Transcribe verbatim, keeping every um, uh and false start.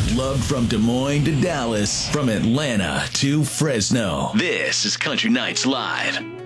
Loved from Des Moines to Dallas, from Atlanta to Fresno. This is Country Nights Live.